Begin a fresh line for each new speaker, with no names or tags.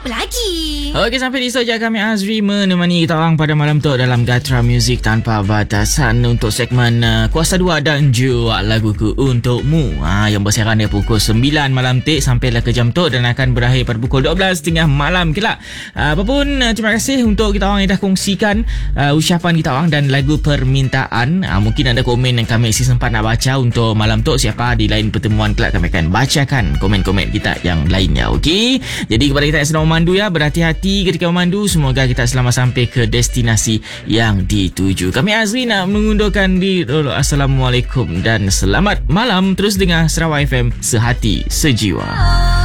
apa lagi?
Okey, sampai di saja kami Azri menemani kita orang pada malam tu dalam Gatra Music Tanpa Batasan untuk segmen Kuasa 2 dan juga laguku untukmu. Yang bersiaran dari pukul 9 malam sampailah ke jam tu dan akan berakhir pada pukul 12.30 malam kelak. Apapun, terima kasih untuk kita orang yang dah kongsikan ucapan kita orang dan lagu permintaan. Mungkin ada komen yang kami sempat nak baca untuk malam tu. Siapa di lain pertemuan kelak kami akan bacakan komen-komen kita yang lainnya. Okey. Jadi kepada kita yang sedang memandu berhati-hati ketika memandu. Semoga kita selamat sampai ke destinasi yang dituju. Kami Azri nak mengundurkan diri dulu. Assalamualaikum dan selamat malam. Terus dengar Sarawak FM, sehati sejiwa.